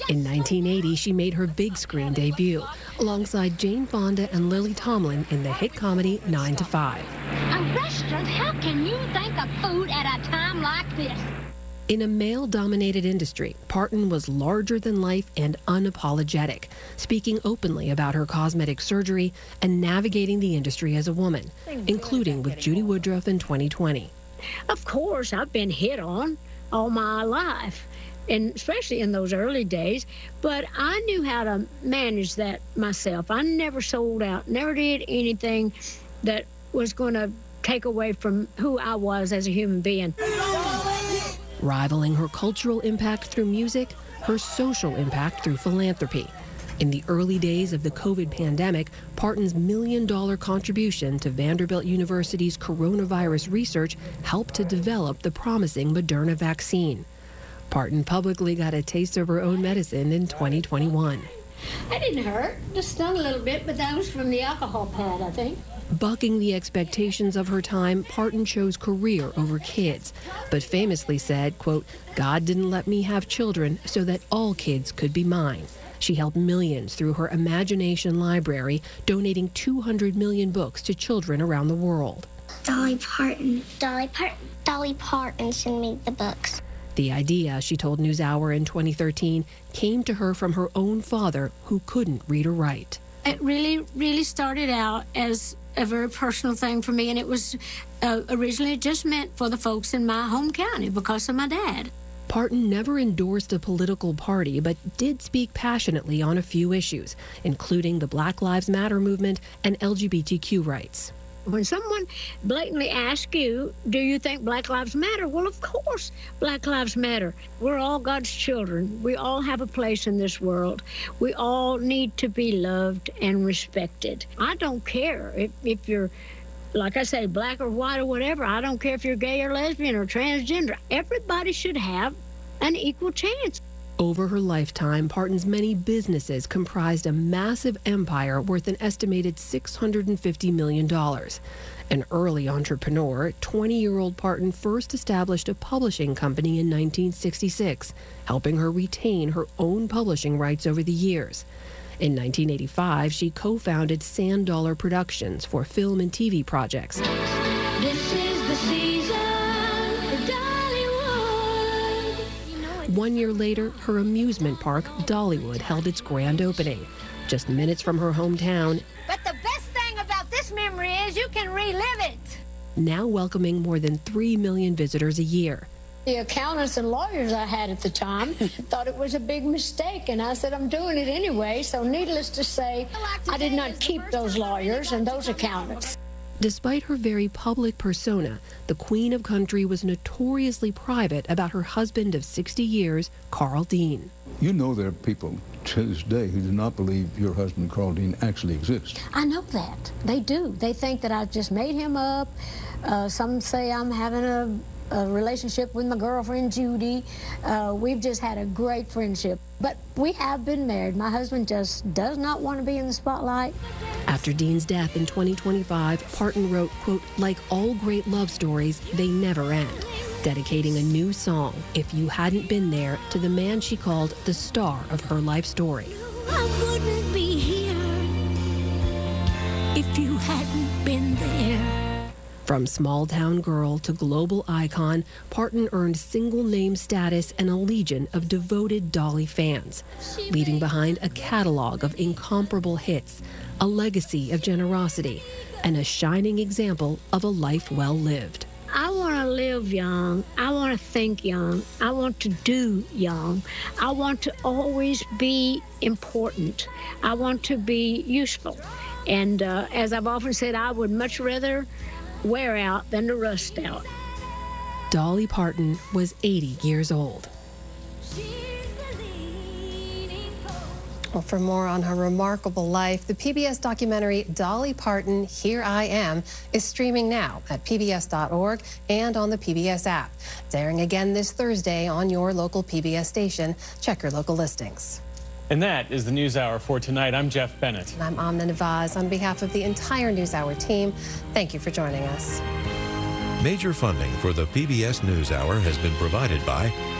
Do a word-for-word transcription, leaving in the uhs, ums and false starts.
In nineteen eighty, she made her big screen debut alongside Jane Fonda and Lily Tomlin in the hit comedy nine to five. A restaurant? How can you think of food at a time like this? In a male-dominated industry, Parton was larger than life and unapologetic, speaking openly about her cosmetic surgery and navigating the industry as a woman, including with Judy Woodruff in twenty twenty. Of course, I've been hit on all my life, and especially in those early days, but I knew how to manage that myself. I never sold out, never did anything that was going to take away from who I was as a human being. Rivaling her cultural impact through music, her social impact through philanthropy. In the early days of the COVID pandemic, Parton's million-dollar contribution to Vanderbilt University's coronavirus research helped to develop the promising Moderna vaccine. Parton publicly got a taste of her own medicine in twenty twenty-one. That didn't hurt. Just stung a little bit, but that was from the alcohol pad, I think. Bucking the expectations of her time, Parton chose career over kids, but famously said, quote, "God didn't let me have children so that all kids could be mine." She helped millions through her Imagination Library, donating two hundred million books to children around the world. Dolly Parton. Dolly Parton. Dolly Parton sent me the books. The idea, she told NewsHour in twenty thirteen, came to her from her own father, who couldn't read or write. It really, really started out as a very personal thing for me, and it was uh, originally just meant for the folks in my home county because of my dad. Parton never endorsed a political party, but did speak passionately on a few issues, including the Black Lives Matter movement and L G B T Q rights. When someone blatantly asks you, do you think Black Lives Matter? Well, of course, Black Lives Matter. We're all God's children. We all have a place in this world. We all need to be loved and respected. I don't care if, if you're, like I say, black or white or whatever. I don't care if you're gay or lesbian or transgender. Everybody should have an equal chance. Over her lifetime, Parton's many businesses comprised a massive empire worth an estimated six hundred fifty million dollars. An early entrepreneur, twenty-year-old Parton first established a publishing company in nineteen sixty-six, helping her retain her own publishing rights over the years. In nineteen eighty-five, she co-founded Sand Dollar Productions for film and T V projects. This is the season for Dollywood. One year later, her amusement park, Dollywood, held its grand opening. Just minutes from her hometown, But the best thing about this memory is you can relive it. now welcoming more than three million visitors a year. The accountants and lawyers I had at the time thought it was a big mistake, and I said, I'm doing it anyway. So needless to say, I did not keep those lawyers and those accountants. Despite her very public persona, the Queen of Country was notoriously private about her husband of sixty years, Carl Dean. You know there are people to this day who do not believe your husband, Carl Dean, actually exists. I know that. They do. They think that I just made him up. Uh, some say I'm having a, a relationship with my girlfriend, Judy. Uh, we've just had a great friendship. But we have been married. My husband just does not want to be in the spotlight. After Dean's death in twenty twenty-five, Parton wrote, quote, "Like all great love stories, they never end," dedicating a new song, If You Hadn't Been There, to the man she called the star of her life story. I wouldn't be here if you hadn't been there. From small-town girl to global icon, Parton earned single-name status and a legion of devoted Dolly fans, leaving behind a catalog of incomparable hits, a legacy of generosity, and a shining example of a life well lived. I want to live young. I want to think young. I want to do young. I want to always be important. I want to be useful. And uh, as I've often said, I would much rather wear out than to rust out. Dolly Parton was eighty years old. Well, for more on her remarkable life, the P B S documentary Dolly Parton, Here I Am, is streaming now at P B S dot org and on the P B S app. It's airing again this Thursday on your local P B S station. Check your local listings. And that is the NewsHour for tonight. I'm Jeff Bennett. And I'm Amna Nawaz. On behalf of the entire NewsHour team, thank you for joining us. Major funding for the P B S NewsHour has been provided by